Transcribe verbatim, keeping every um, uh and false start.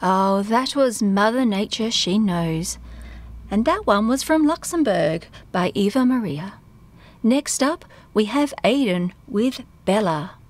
Oh, that was Mother Nature, She Knows. And that one was from Luxembourg by Eva Maria. Next up, we have Aidan with Bella.